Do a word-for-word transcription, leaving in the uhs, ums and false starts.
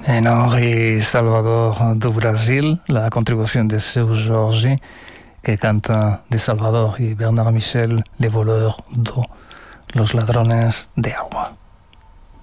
Henri Salvador do Brasil, la contribución de Seu Jorge, que canta de Salvador, y Bernard Michel, Les voleurs d'eau, los ladrones de agua.